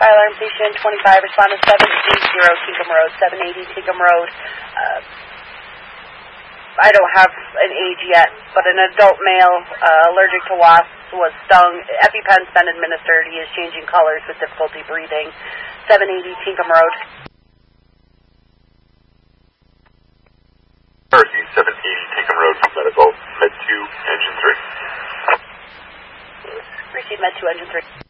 Fire alarm station 25, respond to 780 Tinkham Road, 780 Tinkham Road. I don't have an age yet, but an adult male allergic to wasps was stung. EpiPen's been administered. He is changing colors with difficulty breathing. 780 Tinkham Road. Mercy, 780 Tinkham Road, medical, Med 2, Engine 3. Receive Med 2, Engine 3.